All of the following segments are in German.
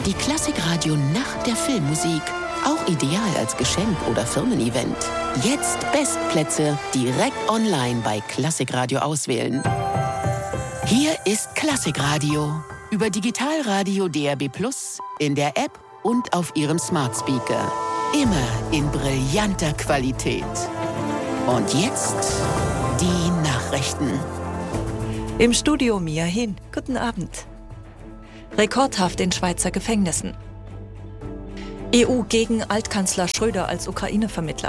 Die Klassikradio Nacht der Filmmusik. Auch ideal als Geschenk oder Firmen-Event. Jetzt Bestplätze direkt online bei Klassikradio auswählen. Hier ist Klassikradio. Über Digitalradio DAB+, in der App und auf Ihrem Smart Speaker. Immer in brillanter Qualität. Und jetzt die Nachrichten. Im Studio Mia Hin. Guten Abend. Rekordhaft in Schweizer Gefängnissen. EU gegen Altkanzler Schröder als Ukraine-Vermittler.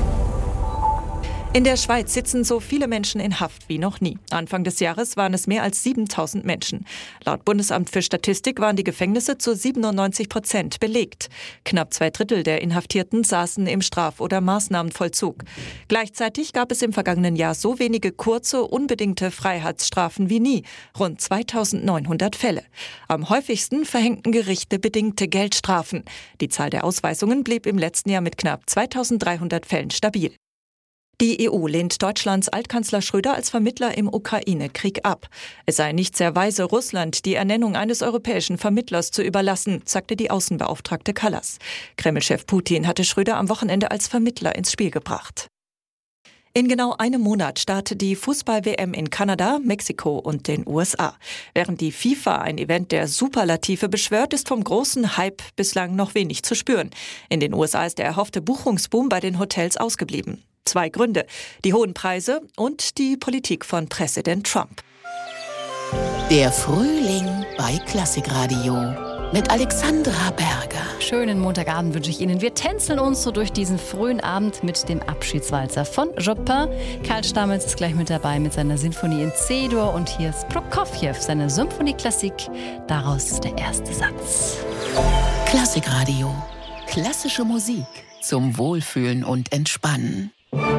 In der Schweiz sitzen so viele Menschen in Haft wie noch nie. Anfang des Jahres waren es mehr als 7.000 Menschen. Laut Bundesamt für Statistik waren die Gefängnisse zu 97% belegt. Knapp 2/3 der Inhaftierten saßen im Straf- oder Maßnahmenvollzug. Gleichzeitig gab es im vergangenen Jahr so wenige kurze, unbedingte Freiheitsstrafen wie nie. Rund 2.900 Fälle. Am häufigsten verhängten Gerichte bedingte Geldstrafen. Die Zahl der Ausweisungen blieb im letzten Jahr mit knapp 2.300 Fällen stabil. Die EU lehnt Deutschlands Altkanzler Schröder als Vermittler im Ukraine-Krieg ab. Es sei nicht sehr weise, Russland die Ernennung eines europäischen Vermittlers zu überlassen, sagte die Außenbeauftragte Kallas. Kreml-Chef Putin hatte Schröder am Wochenende als Vermittler ins Spiel gebracht. In genau einem Monat startet die Fußball-WM in Kanada, Mexiko und den USA. Während die FIFA ein Event der Superlative beschwört, ist vom großen Hype bislang noch wenig zu spüren. In den USA ist der erhoffte Buchungsboom bei den Hotels ausgeblieben. 2 Gründe: die hohen Preise und die Politik von Präsident Trump. Der Frühling bei Klassikradio mit Alexandra Berger. Schönen Montagabend wünsche ich Ihnen. Wir tänzeln uns so durch diesen frühen Abend mit dem Abschiedswalzer von Chopin. Karl Stamets ist gleich mit dabei mit seiner Sinfonie in C-Dur und hier ist Prokofjew, seine Symphonieklassik. Daraus ist der erste Satz. Klassikradio. Klassische Musik zum Wohlfühlen und Entspannen.